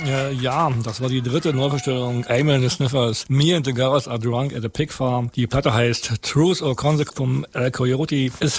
Ja, das war die dritte Neuvorstellung Amyl and the Sniffers. Me and the Girls are Drunk at a Pig Farm. Die Platte heißt Truth or Consequence vom El Coyote. Ist